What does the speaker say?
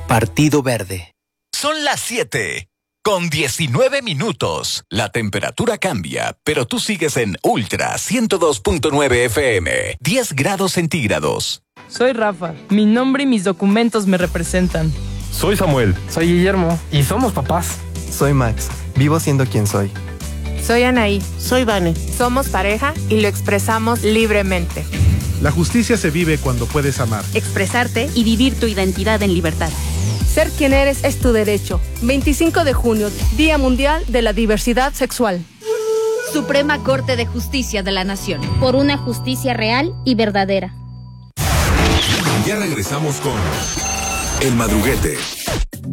Partido Verde. Son las 7:19. La temperatura cambia, pero tú sigues en Ultra 102.9 FM, 10 grados centígrados. Soy Rafa. Mi nombre y mis documentos me representan. Soy Samuel. Soy Guillermo. Y somos papás. Soy Max. Vivo siendo quien soy. Soy Anaí. Soy Vane. Somos pareja y lo expresamos libremente. La justicia se vive cuando puedes amar, expresarte y vivir tu identidad en libertad. Ser quien eres es tu derecho. 25 de junio, Día Mundial de la Diversidad Sexual. Suprema Corte de Justicia de la Nación. Por una justicia real y verdadera. Ya regresamos con El Madruguete.